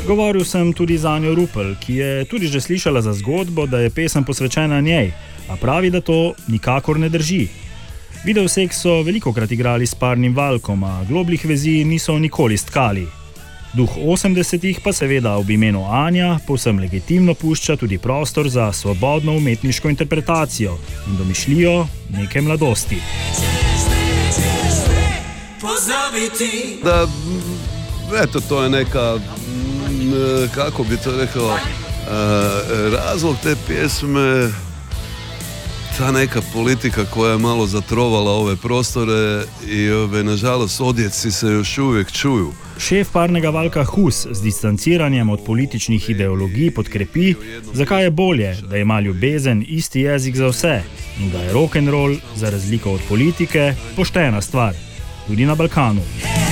Govoril sem tudi z Anjo Rupel, ki je tudi že slišala za zgodbo, da je pesem posvečena njej, a pravi, da to nikakor ne drži. Videoseks so velikokrat igrali s parnim valkom, a globljih vezi niso nikoli stkali. Duh 80-ih pa seveda ob imenu Anja povsem legitimno pušča tudi prostor za svobodno umetniško interpretacijo in domišljijo neke mladosti. Da, eto, to je neka, kako bi to rekao, razlog te pjesme, ta neka politika koja je malo zatrovala ove prostore i nažalost odjeci se još uvijek čuju. Šef parnega valka Hus z distanciranjem od političnih ideologij podkrepi, zakaj je bolje, da ima ljubezen isti jezik za vse in da je rock'n'roll, za razliko od politike, poštena stvar, tudi na Balkanu.